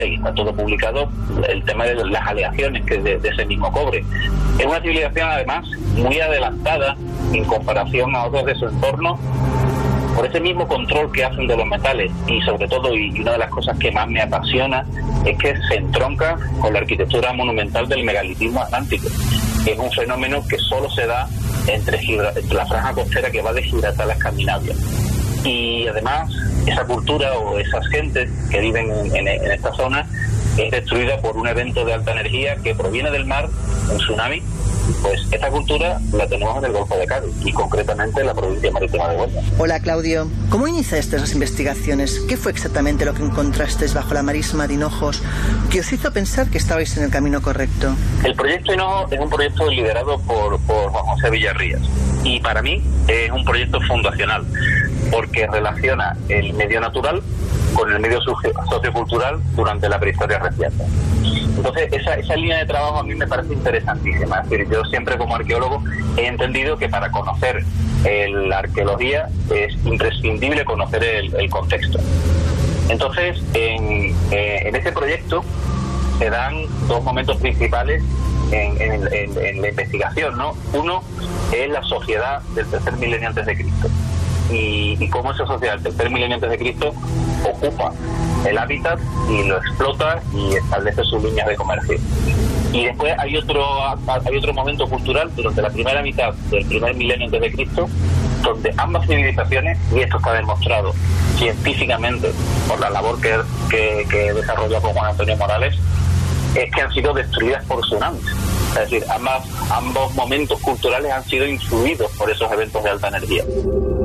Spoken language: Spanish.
y está todo publicado, el tema de las aleaciones que de ese mismo cobre. Es una civilización además muy adelantada en comparación a otros de su entorno, por ese mismo control que hacen de los metales, y sobre todo, y una de las cosas que más me apasiona, es que se entronca con la arquitectura monumental del megalitismo atlántico. Es un fenómeno que solo se da entre la franja costera que va de Gibraltar a Escandinavia. Y además, esa cultura o esas gentes que viven en esta zona es destruida por un evento de alta energía que proviene del mar, un tsunami. Pues esta cultura la tenemos en el Golfo de Cádiz y concretamente en la provincia marítima de Huelva. Hola, Claudio. ¿Cómo iniciaste las investigaciones? ¿Qué fue exactamente lo que encontrasteis bajo la marisma de Hinojos que os hizo pensar que estabais en el camino correcto? El proyecto Hinojos es un proyecto liderado por Juan José Villarrías, y para mí es un proyecto fundacional porque relaciona el medio natural con el medio sociocultural durante la prehistoria reciente. Entonces, esa línea de trabajo a mí me parece interesantísima. Es decir, yo siempre como arqueólogo he entendido que para conocer la arqueología es imprescindible conocer el contexto. Entonces, en este proyecto se dan dos momentos principales en la investigación, ¿no? Uno es la sociedad del tercer milenio antes de Cristo. Y cómo esa sociedad del tercer milenio antes de Cristo ocupa el hábitat y lo explota y establece sus líneas de comercio. Y después hay otro momento cultural durante la primera mitad del primer milenio antes de Cristo, donde ambas civilizaciones, y esto está demostrado científicamente por la labor que desarrolla con Juan Antonio Morales, es que han sido destruidas por tsunamis. Es decir, ambos momentos culturales han sido influidos por esos eventos de alta energía.